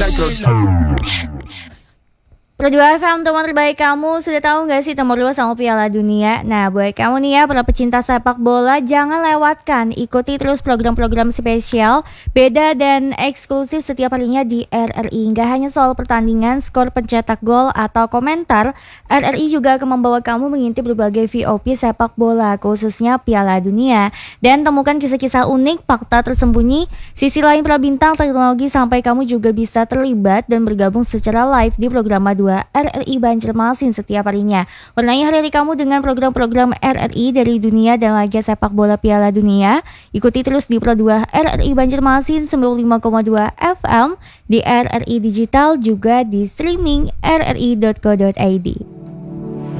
Pro 2 FM, teman terbaik kamu. Sudah tahu gak sih nomor 2 sama Piala Dunia? Nah, buat kamu nih ya, para pecinta sepak bola, jangan lewatkan. Ikuti terus program-program spesial, beda dan eksklusif setiap harinya di RRI. Gak hanya soal pertandingan, skor pencetak gol, atau komentar, RRI juga akan membawa kamu mengintip berbagai VOP sepak bola, khususnya Piala Dunia. Dan temukan kisah-kisah unik, fakta tersembunyi, sisi lain para bintang teknologi, sampai kamu juga bisa terlibat dan bergabung secara live di program 2 RRI Banjarmasin setiap harinya. Warnai hari-hari kamu dengan program-program RRI dari dunia dan laga sepak bola Piala Dunia. Ikuti terus di Pro 2 RRI Banjarmasin 95,2 FM, di RRI Digital, juga di streaming rri.co.id.